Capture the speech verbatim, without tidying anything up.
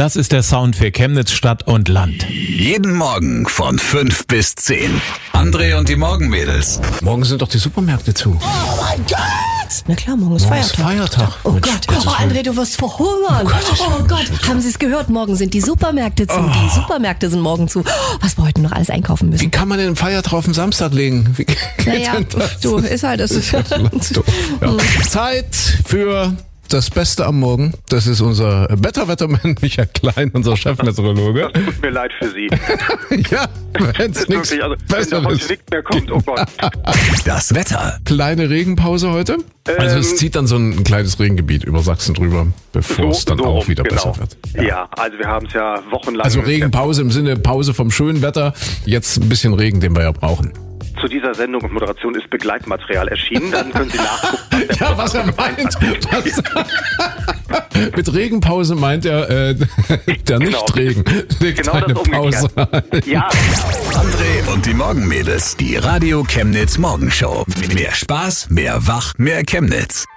Das ist der Sound für Chemnitz Stadt und Land. Jeden Morgen von fünf bis zehn. André und die Morgenmädels. Morgen sind doch die Supermärkte zu. Oh mein Gott! Na klar, morgen ist Morgen ist Feiertag. Feiertag. Oh Mensch, Gott, Gottes oh Willen. André, du wirst verhungern. Oh Gott, Oh Gott, haben Sie es gehört? Morgen sind die Supermärkte zu. Die Supermärkte sind morgen zu. Was wir heute noch alles einkaufen Wie müssen. kann man denn einen Feiertag auf den Samstag legen? Wie geht Naja, denn das? du, ist halt, das ist Ja. Zeit für das Beste am Morgen. Das ist unser Wetterwettermann Michael Klein, unser Chefmeteorologe. Das tut mir leid für Sie. Ja, wenn Das es ist nichts wirklich, also, wenn da besser heute ist. nichts mehr kommt, oh Gott. Das Wetter. Kleine Regenpause heute. Also es Ähm, zieht dann so ein kleines Regengebiet über Sachsen drüber, bevor es dann auch rum, wieder genau. besser wird. Ja. also wir haben es ja wochenlang... Also Regenpause im Sinne Pause vom schönen Wetter. Jetzt ein bisschen Regen, den wir ja brauchen. Zu dieser Sendung und Moderation ist Begleitmaterial erschienen. Dann können Sie nachgucken. Ja, was er meint. Was, mit Regenpause meint er äh, der Genau. Nichtregen. Legt Genau das eine Pause umgekehrt. ein. Ja, André und die Morgenmädels. Die Radio Chemnitz Morgenshow. Mehr Spaß, mehr Wach, mehr Chemnitz.